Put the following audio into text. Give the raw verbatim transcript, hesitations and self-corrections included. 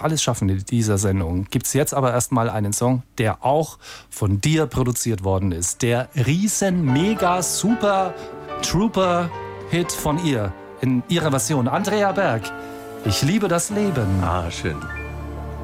noch alles schaffen in dieser Sendung, gibt es jetzt aber erstmal einen Song, der auch von dir produziert worden ist. Der riesen, mega, super Trooper-Hit von ihr in ihrer Version. Andrea Berg, ich liebe das Leben. Ah, schön.